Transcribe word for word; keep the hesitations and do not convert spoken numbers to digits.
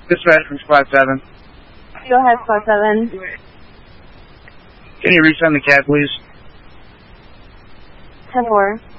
Dispatch from Squad seven. Go ahead, Squad seven. Can you resend the cab, please? ten four.